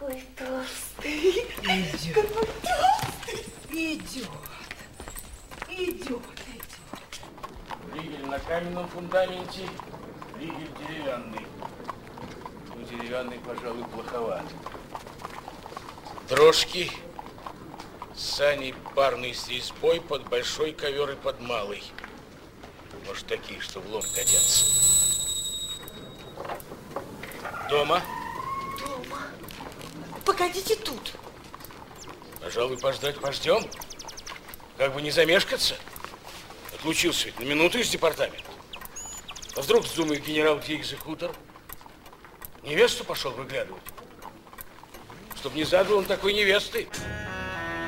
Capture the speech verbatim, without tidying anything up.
Какой толстый. Идет. Какой толстый. Идет. Идет, идет. Флигель на каменном фундаменте, флигель деревянный. Ну, деревянный, пожалуй, плоховат. Дрожки, сани парный с резьбой, под большой ковер и под малый. Может, такие, что в лом годятся. Дома? Дома. Погодите тут. Пожалуй, пождать пождем. Как бы не замешкаться. Отлучился ведь на минуту из департамента. А вдруг вздумает генерал экзекутор? Невесту пошел выглядывать. Чтоб не задал он такой невесты.